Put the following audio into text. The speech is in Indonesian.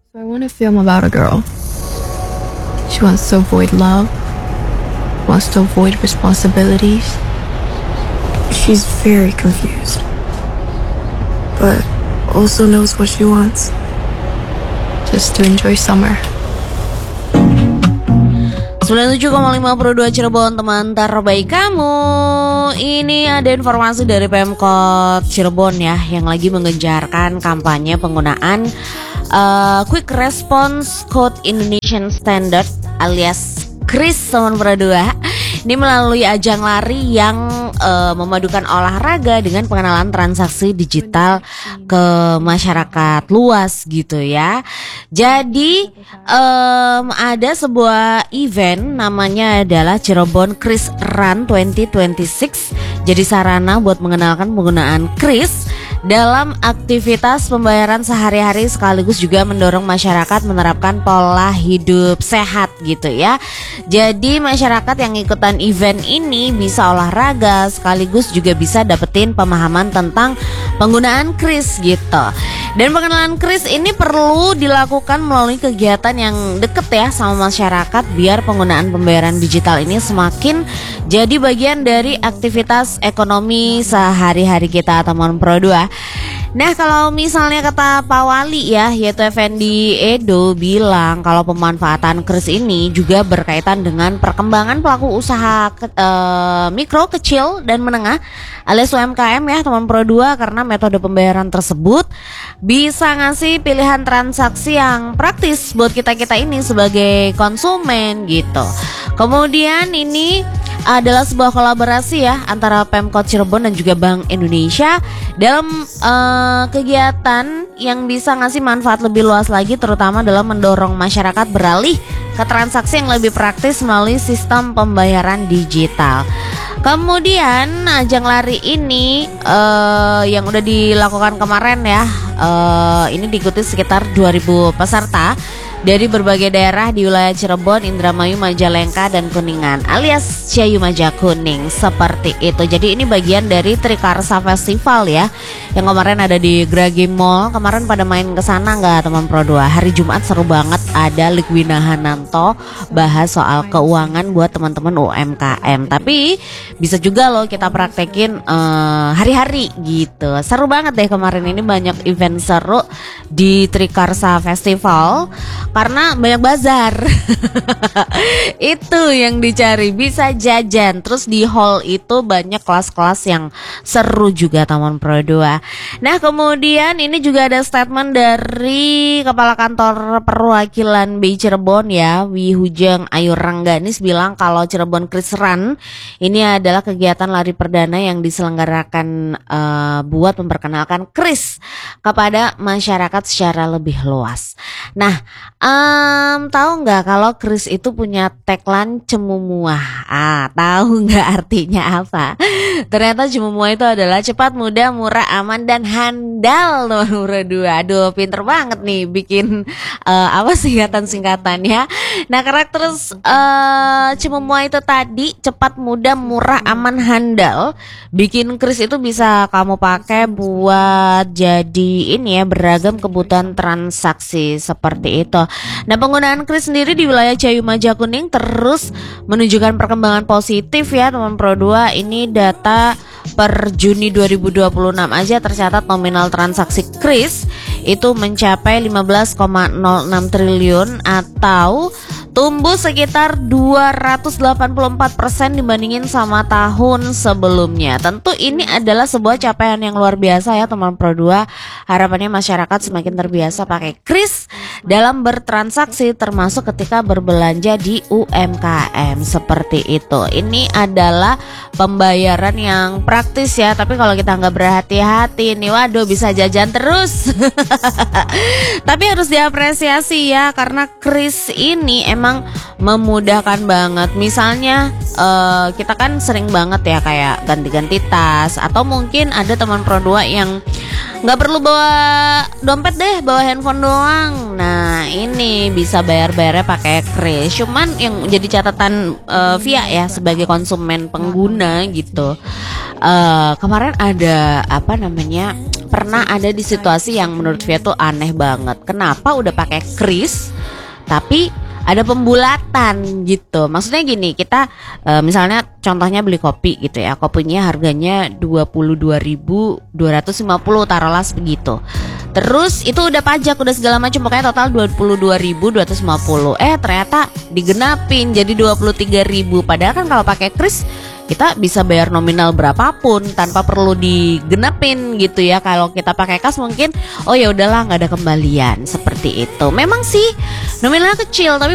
So I want a film about a girl. She wants to avoid love, wants to avoid responsibilities. She's very confused, but also knows what she wants. Just to enjoy summer. 97,52 Cirebon, teman terbaik kamu. Ini ada informasi dari Pemkot Cirebon ya, yang lagi mengejarkan kampanye penggunaan Quick Response Code Indonesian Standard alias KRIS teman berdua. Ini melalui ajang lari yang memadukan olahraga dengan pengenalan transaksi digital ke masyarakat luas gitu ya. Jadi ada sebuah event namanya adalah Cirebon KRIS Run 2026. Jadi sarana buat mengenalkan penggunaan KRIS dalam aktivitas pembayaran sehari-hari sekaligus juga mendorong masyarakat menerapkan pola hidup sehat gitu ya. Jadi masyarakat yang ikutan event ini bisa olahraga sekaligus juga bisa dapetin pemahaman tentang penggunaan KRIS gitu. Dan pengenalan KRIS ini perlu dilakukan melalui kegiatan yang deket ya sama masyarakat biar penggunaan pembayaran digital ini semakin jadi bagian dari aktivitas ekonomi sehari-hari kita teman Pro 2. Nah kalau misalnya kata Pak Wali ya, yaitu Effendi Edo bilang kalau pemanfaatan KRIS ini juga berkaitan dengan perkembangan pelaku usaha mikro, kecil, dan menengah alias UMKM ya teman Pro 2, karena metode pembayaran tersebut bisa ngasih pilihan transaksi yang praktis buat kita-kita ini sebagai konsumen gitu. Kemudian ini adalah sebuah kolaborasi ya antara Pemkot Cirebon dan juga Bank Indonesia dalam kegiatan yang bisa ngasih manfaat lebih luas lagi, terutama dalam mendorong masyarakat beralih ke transaksi yang lebih praktis melalui sistem pembayaran digital. Kemudian ajang lari ini yang udah dilakukan kemarin ya, ini diikuti sekitar 2000 peserta dari berbagai daerah di wilayah Cirebon, Indramayu, Majalengka, dan Kuningan alias Ciayu Majakuning seperti itu. Jadi ini bagian dari Trikarsa Festival ya, yang kemarin ada di Grage Mall. Kemarin pada main ke sana nggak teman Pro 2? Hari Jumat seru banget, ada Likwina Hananto bahas soal keuangan buat teman-teman UMKM. Tapi bisa juga loh kita praktekin hari-hari gitu. Seru banget deh kemarin ini, banyak event seru di Trikarsa Festival karena banyak bazar. Itu yang dicari, bisa jajan. Terus di hall itu banyak kelas-kelas yang seru juga teman Pro 2. Nah kemudian ini juga ada statement dari Kepala Kantor Perwakilan BI Cirebon ya, Wi Hujeng Ayu Rengganis, bilang kalau Cirebon KRIS Run ini adalah kegiatan lari perdana yang diselenggarakan buat memperkenalkan KRIS kepada masyarakat secara lebih luas. Nah tahu nggak kalau KRIS itu punya tagline Cemumuah? Tahu nggak artinya apa? Ternyata Cemumuah itu adalah cepat, mudah, murah, aman, dan handal nomor 2. Aduh pinter banget nih bikin apa singkatan-singkatannya. Nah karakter Cemumuah itu tadi cepat, mudah, murah, aman, handal, bikin KRIS itu bisa kamu pakai buat jadi ini ya, beragam kebutuhan transaksi seperti itu. Nah penggunaan KRIS sendiri di wilayah Ciayu Majakuning terus menunjukkan perkembangan positif ya teman Pro 2. Ini data per Juni 2026 aja tercatat nominal transaksi KRIS itu mencapai 15,06 triliun atau tumbuh sekitar 284% dibandingin sama tahun sebelumnya. Tentu ini adalah sebuah capaian yang luar biasa ya teman Pro 2. Harapannya masyarakat semakin terbiasa pakai KRIS dalam bertransaksi, termasuk ketika berbelanja di UMKM seperti itu. Ini adalah pembayaran yang praktis ya, tapi kalau kita nggak berhati-hati nih, waduh bisa jajan terus. Tapi harus diapresiasi ya, karena KRIS ini emang memudahkan banget. Misalnya kita kan sering banget ya kayak ganti-ganti tas, atau mungkin ada teman Pro 2 yang nggak perlu bawa dompet deh, bawa handphone doang. Nah ini bisa bayar-bayarnya pakai KRIS. Cuman yang jadi catatan via ya sebagai konsumen pengguna gitu, kemarin ada apa namanya pernah ada di situasi yang menurut Via tuh aneh banget. Kenapa udah pakai kris tapi ada pembulatan gitu. Maksudnya gini, kita misalnya contohnya beli kopi gitu ya. Kopinya harganya 22.250, taruhlah begitu. Terus itu udah pajak, udah segala macam, pokoknya total 22.250. Ternyata digenapin jadi 23.000. Padahal kan kalau pakai kris kita bisa bayar nominal berapapun tanpa perlu digenapin gitu ya. Kalau kita pakai kas mungkin ya udahlah nggak ada kembalian seperti itu. Memang sih nominalnya kecil tapi